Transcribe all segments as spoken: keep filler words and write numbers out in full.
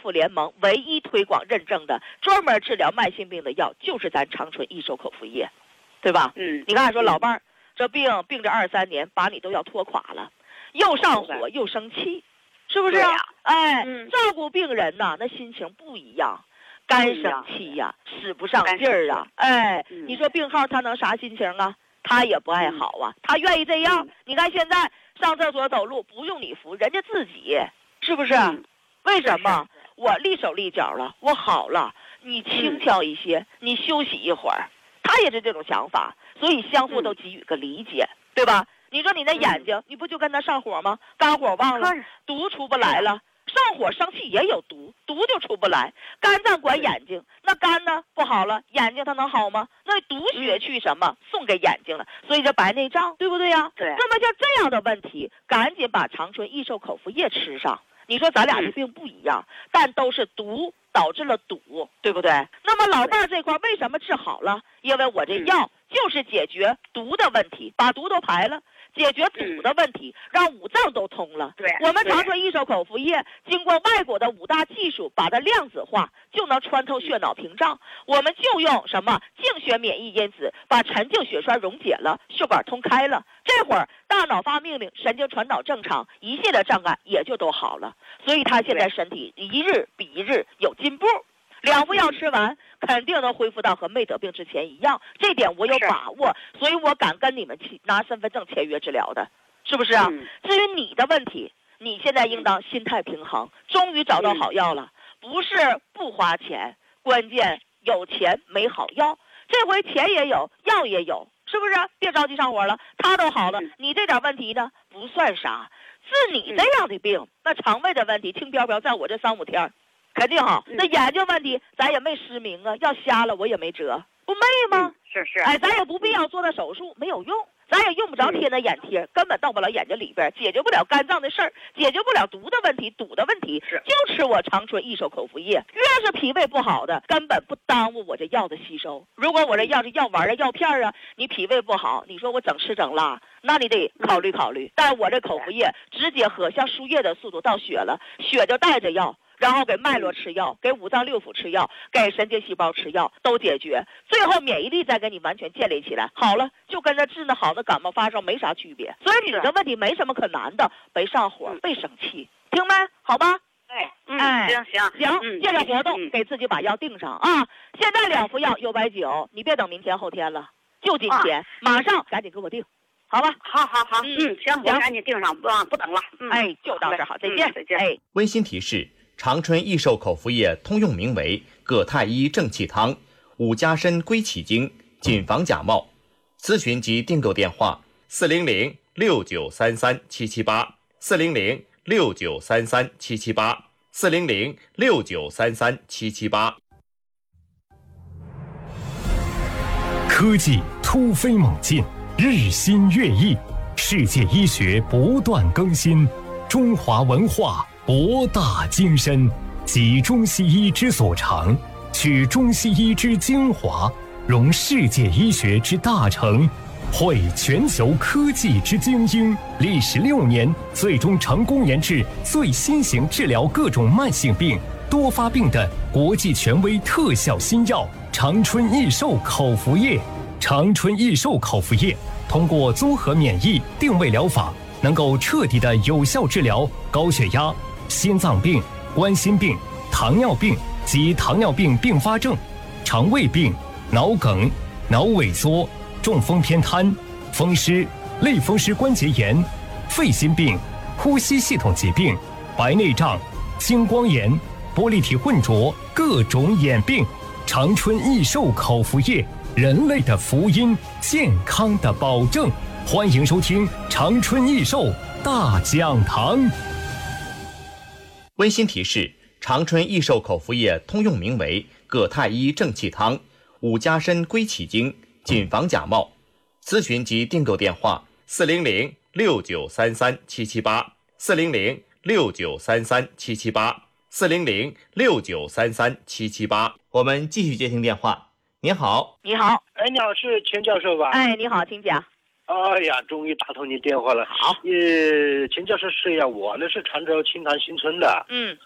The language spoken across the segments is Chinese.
复联盟唯一推广认证的专门治疗慢性病的药，就是咱长春益寿口服液，对吧？ 嗯， 你看说老伴儿、嗯、这病病这二三年，把你都要拖垮了，又上火又生气，是不是啊？哎、嗯，照顾病人呐，那心情不一样，干生气呀、啊，使不上劲儿啊。哎、嗯，你说病号他能啥心情啊？他也不爱好啊，嗯、他愿意这样、嗯。你看现在上厕所走路不用你扶，人家自己，是不是？嗯、为什么？我立手立脚了，我好了，你轻巧一些，嗯、你休息一会儿，他也是这种想法，所以相互都给予个理解，嗯、对吧？你说你那眼睛，嗯、你不就跟他上火吗？肝火旺了，毒出不来了。上火生气也有毒，毒就出不来。肝脏管眼睛，那肝呢不好了，眼睛它能好吗？那毒血去什么、嗯、送给眼睛了，所以这白内障，对不对呀？ 对。 那么像这样的问题，赶紧把长春益寿口服液吃上。你说咱俩的病不一样，嗯、但都是毒导致了堵，对不对？那么老伴儿这块为什么治好了？因为我这药就是解决毒的问题，把毒都排了。解决堵的问题，让五脏都通了。 对， 我们长春益寿口服液经过外国的五大技术，把它量子化，就能穿透血脑屏障。我们就用什么净血免疫因子，把沉静血栓溶解了，血管通开了。这会儿大脑发命令，神经传导正常，一切的障碍也就都好了。所以他现在身体一日比一日有进步。两副药吃完，肯定能恢复到和没得病之前一样，这点我有把握，所以我敢跟你们去拿身份证签约治疗的，是不是啊？嗯、至于你的问题，你现在应当心态平衡，终于找到好药了，不是不花钱，关键有钱没好药，这回钱也有，药也有，是不是？别着急上火了，他都好了，你这点问题呢不算啥，是你这样的病，那肠胃的问题轻飘飘，在我这三五天。肯定好，那眼睛问题咱也没失明啊，要瞎了我也没辙，不没吗？ 嗯、是是， 哎，咱也不必要做那手术，没有用，咱也用不着贴那眼贴，嗯、根本到不了眼睛里边，解决不了肝脏的事儿，解决不了毒的问题，堵的问题， 是就吃我长春益寿口服液。越是脾胃不好的，根本不耽误我这药的吸收。如果我这药是药丸啊、药片啊，你脾胃不好，你说我整吃整拉，那你得考虑考虑。嗯、但我这口服液直接喝，像输液的速度到血了，血就带着药。然后给脉络吃药，给五脏六腑吃药，给神经细胞吃药，都解决。最后免疫力再给你完全建立起来，好了，就跟那治那好的感冒发烧没啥区别。所以你的问题没什么可难的，别上火，别生气，听没？好吧？ 哎，嗯、 哎， 行行行， 嗯、 借着活动、嗯、给自己把药定上啊！现在两副药，右白酒，你别等明天后天了，就今天，啊、马上赶紧给我定。好吧， 好好好，嗯，嗯行，我赶紧定上，不不等了。嗯、 哎，就到这儿，好，再见， 再见。 哎， 温馨提示。长春益寿口服液通用名为葛太医正气汤，五加参归气经，谨防假冒。咨询及订购电话：四零零六九三三七七八，四零零六九三三七七八，四零零六九三三七七八。 科技突飞猛进，日新月异，世界医学不断更新，中华文化博大精深，集中西医之所长，取中西医之精华，融世界医学之大成，汇全球科技之精英。历时六年，最终成功研制最新型治疗各种慢性病、多发病的国际权威特效新药——长春益寿口服液。长春益寿口服液通过综合免疫定位疗法，能够彻底的有效治疗高血压、心脏病、冠心病、糖尿病及糖尿病并发症、肠胃病、脑梗、脑萎缩、中风偏瘫、风湿、类风湿关节炎、肺心病、呼吸系统疾病、白内障、青光眼、玻璃体混浊各种眼病。长春益寿口服液，人类的福音，健康的保证。欢迎收听长春益寿大讲堂。 温馨提示：长春益寿口服液通用名为葛太医正气汤，五加参归气经，谨防假冒。咨询及订购电话：四零零六九三三七七八，四零零六九三三七七八，四零零六九三三七七八。我们继续接听电话。您好， 你好， 哎，你好，是钱教授吧？ 哎，你好，请讲。 哎呀，终于打通你电话了。 好， 呃，钱教授是呀，我呢是常州青塘新村的。 嗯，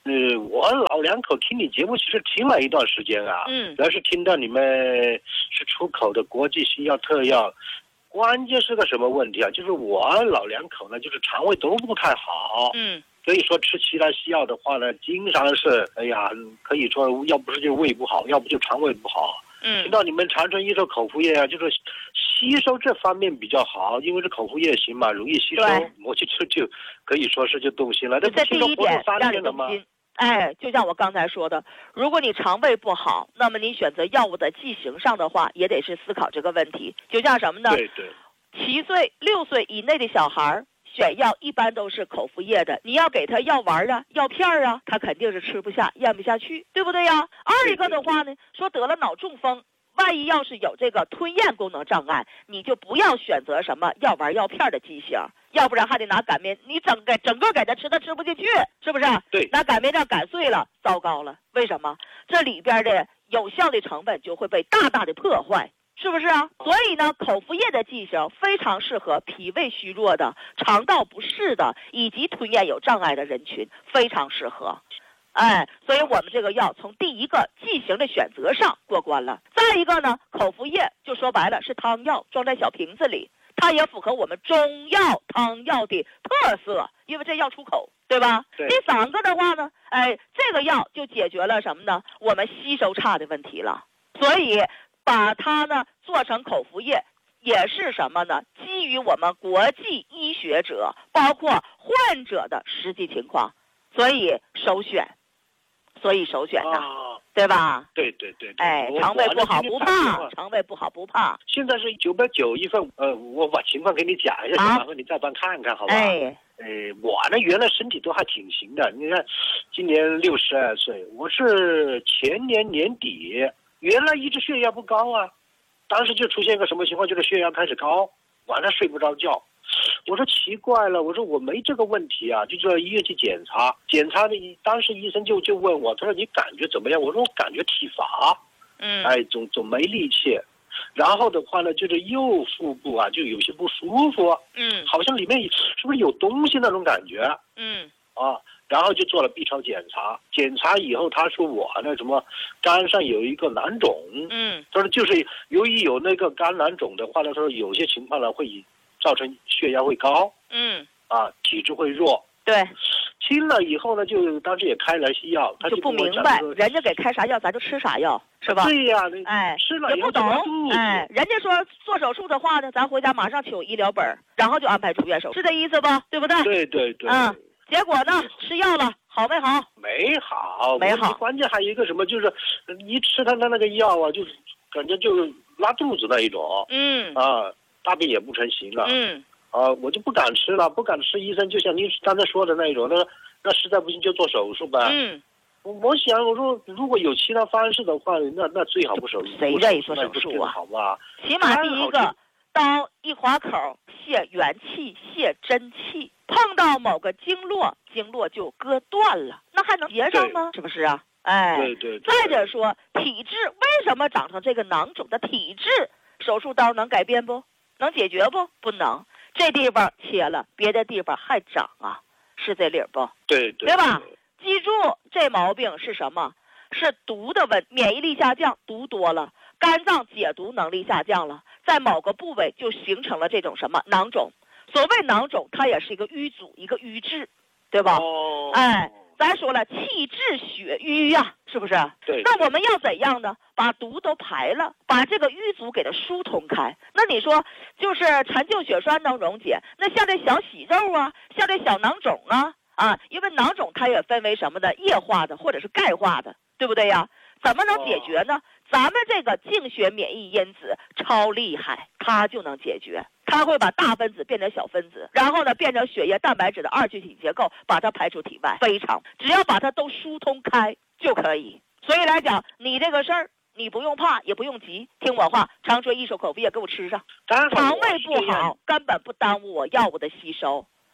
呃，我老两口听你节目其实听了一段时间啊， 嗯， 主要是听到你们是出口的国际新药特药，关键是个什么问题啊？就是我老两口呢，就是肠胃都不太好， 嗯， 所以说吃其他西药的话呢，经常是哎呀，可以说要不是就胃不好，要不就肠胃不好。 嗯， 听到你们长春益寿口服液啊，就是吸收这方面比较好，因为是口服液型嘛，容易吸收，我就就就可以说是就动心了。 这第一点让你动心。哎，就像我刚才说的，如果你肠胃不好，那么你选择药物的剂型上的话，也得是思考这个问题。就像什么呢？ 对对。 七岁、六岁以内的小孩选药一般都是口服液的，你要给他药丸啊、药片啊，他肯定是吃不下、咽不下去，对不对呀？二一个的话呢，说得了脑中风，万一要是有这个吞咽功能障碍，你就不要选择什么药丸、药片的剂型，要不然还得拿擀面，你整个整个给他吃，他吃不进去，是不是？ 对， 拿擀面杖擀碎了，糟糕了。为什么？这里边的有效的成分就会被大大的破坏。是不是啊？所以呢，口服液的剂型非常适合脾胃虚弱的、肠道不适的以及吞咽有障碍的人群，非常适合。哎，所以我们这个药从第一个剂型的选择上过关了。再一个呢，口服液就说白了是汤药，装在小瓶子里，它也符合我们中药汤药的特色，因为这药出口，对吧？ 对。 第三个的话呢，哎，这个药就解决了什么呢？我们吸收差的问题了，所以。把它呢做成口服液，也是什么呢？基于我们国际医学者，包括患者的实际情况，所以首选，所以首选的， 啊、 对吧？ 对对对。 哎，肠胃不好不怕，肠胃不好不怕。 现在是九百九一份，呃，我把情况给你讲一下，麻烦你再帮看看，好吧？ 哎， 呃，我呢原来身体都还挺行的，你看，今年六十二岁，我是前年年底。原来一直血压不高啊，当时就出现一个什么情况，就是血压开始高，晚上睡不着觉。我说奇怪了，我说我没这个问题啊，就到医院去检查，检查的当时医生就就问我，他说你感觉怎么样？我说我感觉体乏， 嗯， 哎，总总没力气。然后的话呢，就是右腹部啊，就有些不舒服， 嗯， 好像里面是不是有东西那种感觉， 嗯， 啊。然后就做了 B 超检查，检查以后他说我那什么肝上有一个囊肿， 嗯， 他说就是由于有那个肝囊肿的话呢，他说有些情况呢会造成血压会高， 嗯， 啊，体质会弱。 对， 听了以后呢，就当时也开了些药，他就不明白人家给开啥药咱就吃啥药，是吧？ 对呀， 哎， 吃了也不懂，哎，人家说做手术的话呢，咱回家马上取医疗本，然后就安排住院手术，是这意思吧？对不对？ 对对对， 嗯。结果呢？吃药了，好没好？ 没好， 没好。 关键还有一个什么，就是一吃他的那个药啊，就是感觉就是拉肚子那一种。 嗯。 啊，大便也不成形了。 嗯。 啊，我就不敢吃了，不敢吃。医生就像您刚才说的那一种，那那实在不行就做手术呗。 嗯。 我我想，我说如果有其他方式的话，那那最好不手术。 谁愿意做手术啊？ 好吧。 起码第一个，刀一划口，泄元气，泄真气。碰到某个经络，经络就割断了，那还能结上吗？是不是啊？哎， 对对。 再者说，体质为什么长成这个囊肿的体质，手术刀能改变不？能解决不？不能。这地方切了，别的地方还长啊，是这理儿不？ 对对。 对吧？记住，这毛病是什么？是毒的问，免疫力下降，毒多了，肝脏解毒能力下降了，在某个部位就形成了这种什么囊肿。所谓囊肿，它也是一个瘀阻，一个瘀滞，对吧？ 哦。 哎，咱说了，气滞血瘀呀，是不是？ 对。 那我们要怎样呢？把毒都排了，把这个瘀阻给它疏通开。那你说，就是陈旧血栓能溶解，那像这小息肉啊，像这小囊肿啊，啊，因为囊肿它也分为什么的，液化的或者是钙化的，对不对呀？怎么能解决呢？哦、咱们这个净血免疫因子超厉害，它就能解决。它会把大分子变成小分子，然后呢变成血液蛋白质的二聚体结构，把它排出体外。非常，只要把它都疏通开就可以。所以来讲，你这个事儿你不用怕，也不用急，听我话，长春益寿口服液给我吃上。肠胃不好根本不耽误我药物的吸收，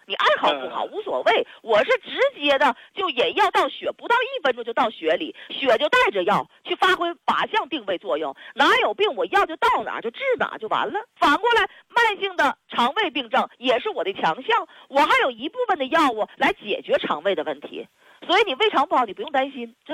你爱好不好无所谓，我是直接的就引药到血，不到一分钟就到血里，血就带着药去发挥靶向定位作用，哪有病我药就到哪就治哪就完了。反过来，慢性的肠胃病症也是我的强项，我还有一部分的药物来解决肠胃的问题，所以你胃肠不好你不用担心。